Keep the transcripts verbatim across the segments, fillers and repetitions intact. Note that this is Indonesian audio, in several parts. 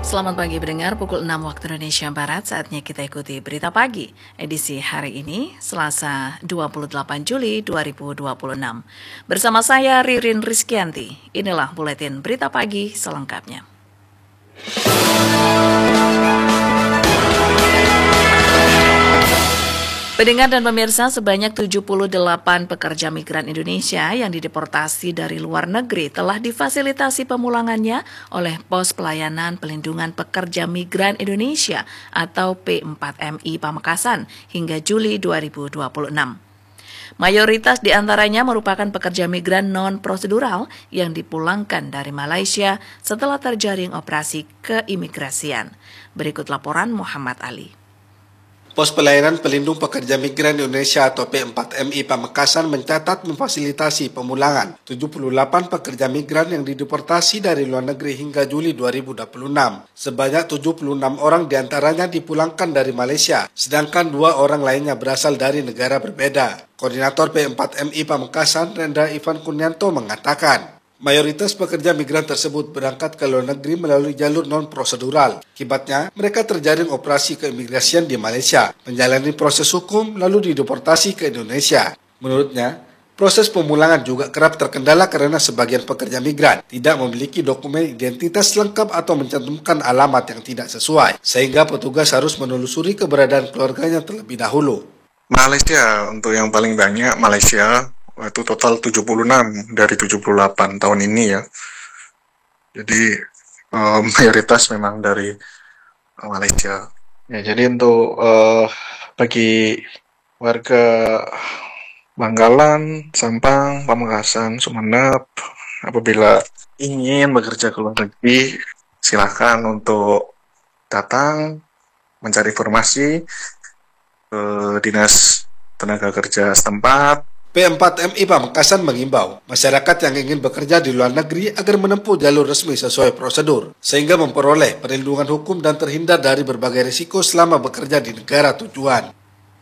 Selamat pagi pendengar, pukul enam waktu Indonesia Barat, saatnya kita ikuti Berita Pagi, edisi hari ini, Selasa dua puluh delapan Juli dua ribu dua puluh enam. Bersama saya Ririn Rizkyanti, inilah Buletin Berita Pagi selengkapnya. Pendengar dan pemirsa, sebanyak tujuh puluh delapan pekerja migran Indonesia yang dideportasi dari luar negeri telah difasilitasi pemulangannya oleh Pos Pelayanan Pelindungan Pekerja Migran Indonesia atau P empat M I Pamekasan hingga Juli dua ribu dua puluh enam. Mayoritas di antaranya merupakan pekerja migran non-prosedural yang dipulangkan dari Malaysia setelah terjaring operasi keimigrasian. Berikut laporan Muhammad Ali. Pos Pelayanan Pelindung Pekerja Migran Indonesia atau P empat M I Pamekasan mencatat memfasilitasi pemulangan tujuh puluh delapan pekerja migran yang dideportasi dari luar negeri hingga Juli dua ribu dua puluh enam. Sebanyak tujuh puluh enam orang diantaranya dipulangkan dari Malaysia, sedangkan dua orang lainnya berasal dari negara berbeda. Koordinator P empat M I Pamekasan, Rendra Ivan Kunyanto mengatakan, mayoritas pekerja migran tersebut berangkat ke luar negeri melalui jalur non-prosedural. Akibatnya, mereka terjaring operasi keimigrasian di Malaysia, menjalani proses hukum lalu dideportasi ke Indonesia. Menurutnya, proses pemulangan juga kerap terkendala karena sebagian pekerja migran tidak memiliki dokumen identitas lengkap atau mencantumkan alamat yang tidak sesuai, sehingga petugas harus menelusuri keberadaan keluarganya terlebih dahulu. Malaysia, untuk yang paling banyak Malaysia, itu total tujuh puluh enam dari tujuh puluh delapan tahun ini ya. Jadi uh, mayoritas memang dari uh, Malaysia. Ya, jadi untuk uh, bagi warga Bangkalan, Sampang, Pamekasan, Sumenep, apabila ingin bekerja ke luar negeri, silakan untuk datang mencari informasi ke Dinas Tenaga Kerja setempat. P empat M I Pamekasan mengimbau masyarakat yang ingin bekerja di luar negeri agar menempuh jalur resmi sesuai prosedur, sehingga memperoleh perlindungan hukum dan terhindar dari berbagai risiko selama bekerja di negara tujuan.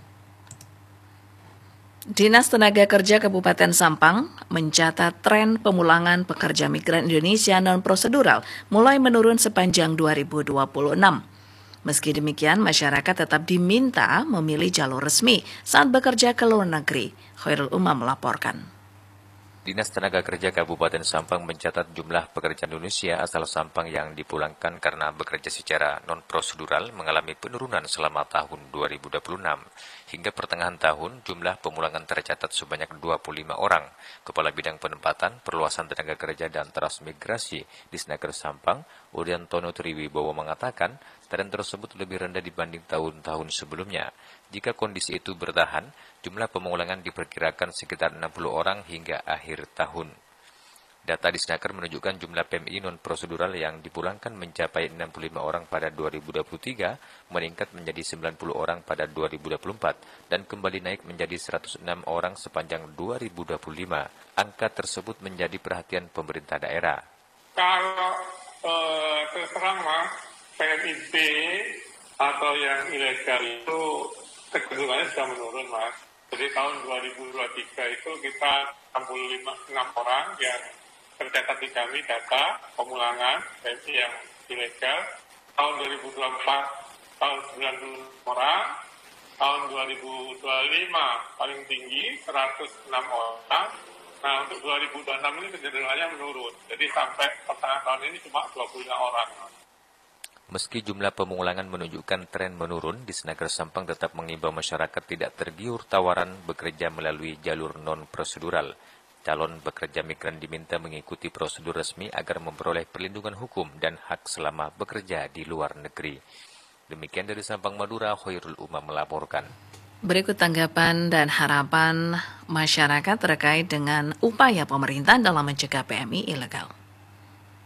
Dinas Tenaga Kerja Kabupaten Sampang mencatat tren pemulangan pekerja migran Indonesia non-prosedural mulai menurun sepanjang dua ribu dua puluh enam. Meski demikian, masyarakat tetap diminta memilih jalur resmi saat bekerja ke luar negeri. Khairul Umam melaporkan. Dinas Tenaga Kerja Kabupaten Sampang mencatat jumlah pekerja Indonesia asal Sampang yang dipulangkan karena bekerja secara non-prosedural mengalami penurunan selama tahun dua ribu dua puluh enam. Hingga pertengahan tahun, jumlah pemulangan tercatat sebanyak dua puluh lima orang. Kepala Bidang Penempatan, Perluasan Tenaga Kerja dan Transmigrasi di Snaker Sampang, Udyantono Triwibowo mengatakan, tren tersebut lebih rendah dibanding tahun-tahun sebelumnya. Jika kondisi itu bertahan, jumlah pemulangan diperkirakan sekitar enam puluh orang hingga akhir tahun. Data di Snaker menunjukkan jumlah P M I non-prosedural yang dipulangkan mencapai enam puluh lima orang pada dua ribu dua puluh tiga, meningkat menjadi sembilan puluh orang pada dua ribu dua puluh empat, dan kembali naik menjadi seratus enam orang sepanjang dua ribu dua puluh lima. Angka tersebut menjadi perhatian pemerintah daerah. Kalau eh, terus terang mas, P M I B atau yang ilegal itu kecenderungannya sudah menurun mas. Jadi tahun dua ribu dua puluh tiga itu kita enam puluh enam orang yang tercatat di kami data pemulangan P M I yang ilegal. Tahun dua ribu dua puluh empat tahun sembilan puluh orang, tahun dua ribu dua puluh lima paling tinggi seratus enam orang. Nah untuk dua ribu dua puluh enam ini kecenderungannya menurun. Jadi sampai pertengahan tahun ini cuma dua puluh lima orang. Meski jumlah pemulangan menunjukkan tren menurun, di Snaker Sampang tetap mengimbau masyarakat tidak tergiur tawaran bekerja melalui jalur non-prosedural. Calon pekerja migran diminta mengikuti prosedur resmi agar memperoleh perlindungan hukum dan hak selama bekerja di luar negeri. Demikian dari Sampang, Madura, Khairul Umam melaporkan. Berikut tanggapan dan harapan masyarakat terkait dengan upaya pemerintah dalam mencegah P M I ilegal.